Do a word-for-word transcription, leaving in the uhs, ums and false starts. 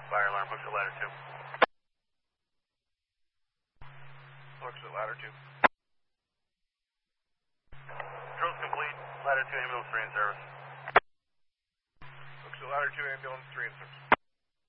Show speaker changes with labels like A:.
A: Fire alarm, Hooks at ladder two.
B: Hooks at ladder two.
A: Drill's complete. Ladder two, ambulance three in service.
B: Hooks at ladder two, ambulance three in service.